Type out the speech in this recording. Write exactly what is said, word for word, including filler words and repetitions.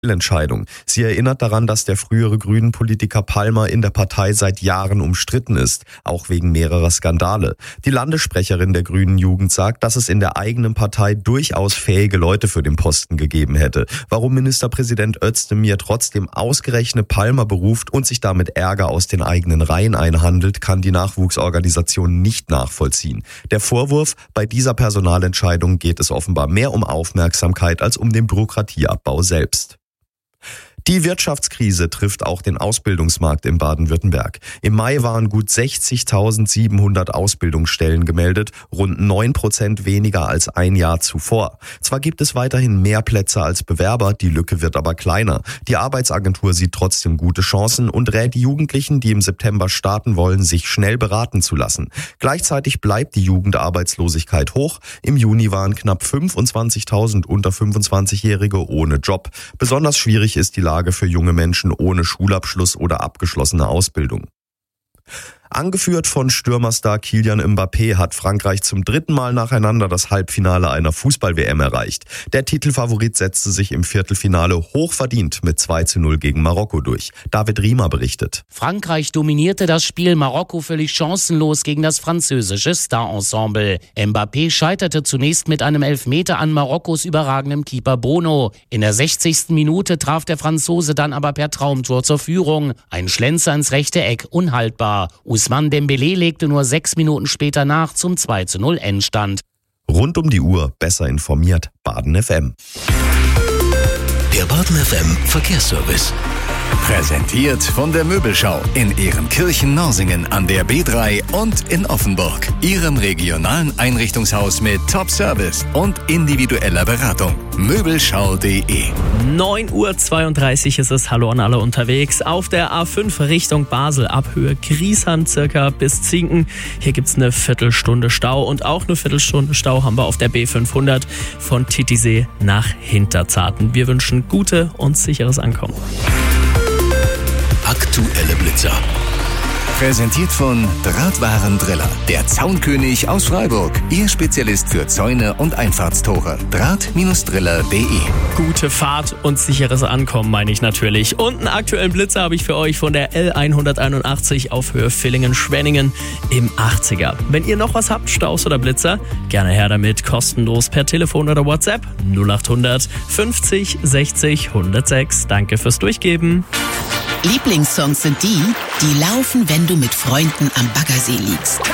Entscheidung. Sie erinnert daran, dass der frühere Grünen-Politiker Palmer in der Partei seit Jahren umstritten ist, auch wegen mehrerer Skandale. Die Landessprecherin der Grünen Jugend sagt, dass es in der eigenen Partei durchaus fähige Leute für den Posten gegeben hätte. Warum Ministerpräsident Özdemir trotzdem ausgerechnet Palmer beruft und sich damit Ärger aus den eigenen Reihen einhandelt, kann die Nachwuchsorganisation nicht nachvollziehen. Der Vorwurf, bei dieser Personalentscheidung geht es offenbar mehr um Aufmerksamkeit als um den Bürokratieabbau selbst. Die Wirtschaftskrise trifft auch den Ausbildungsmarkt in Baden-Württemberg. Im Mai waren gut sechzigtausendsiebenhundert Ausbildungsstellen gemeldet, rund neun Prozent weniger als ein Jahr zuvor. Zwar gibt es weiterhin mehr Plätze als Bewerber, die Lücke wird aber kleiner. Die Arbeitsagentur sieht trotzdem gute Chancen und rät Jugendlichen, die im September starten wollen, sich schnell beraten zu lassen. Gleichzeitig bleibt die Jugendarbeitslosigkeit hoch. Im Juni waren knapp fünfundzwanzigtausend unter fünfundzwanzigjährige ohne Job. Besonders schwierig ist die Lage für junge Menschen ohne Schulabschluss oder abgeschlossene Ausbildung. Angeführt von Stürmerstar Kylian Mbappé hat Frankreich zum dritten Mal nacheinander das Halbfinale einer Fußball-W M erreicht. Der Titelfavorit setzte sich im Viertelfinale hochverdient mit zwei zu null gegen Marokko durch. David Riemer berichtet. Frankreich dominierte das Spiel, Marokko völlig chancenlos gegen das französische Star-Ensemble. Mbappé scheiterte zunächst mit einem Elfmeter an Marokkos überragendem Keeper Bono. In der sechzigsten Minute traf der Franzose dann aber per Traumtor zur Führung. Ein Schlenzer ins rechte Eck, unhaltbar. Ousmane Dembélé legte nur sechs Minuten später nach zum zwei zu null Endstand. Rund um die Uhr besser informiert, Baden F M. Der Baden F M Verkehrsservice. Präsentiert von der Möbelschau in Ehrenkirchen-Norsingen an der B drei und in Offenburg. Ihrem regionalen Einrichtungshaus mit Top-Service und individueller Beratung. Möbelschau punkt de. neun Uhr zweiunddreißig ist es. Hallo an alle unterwegs. Auf der A fünf Richtung Basel, Abhöhe Griesheim circa bis Zinken. Hier gibt's eine Viertelstunde Stau und auch eine Viertelstunde Stau haben wir auf der B fünfhundert von Titisee nach Hinterzarten. Wir wünschen gute und sicheres Ankommen. Aktuelle Blitzer. Präsentiert von Drahtwarendriller, der Zaunkönig aus Freiburg. Ihr Spezialist für Zäune und Einfahrtstore. Draht Driller punkt de. Gute Fahrt und sicheres Ankommen meine ich natürlich. Und einen aktuellen Blitzer habe ich für euch von der L hunderteinundachtzig auf Höhe Villingen-Schwenningen im achtziger. Wenn ihr noch was habt, Staus oder Blitzer, gerne her damit, kostenlos per Telefon oder WhatsApp null achthundert fünfzig sechzig hundertsechs. Danke fürs Durchgeben. Lieblingssongs sind die, die laufen, wenn du mit Freunden am Baggersee liegst.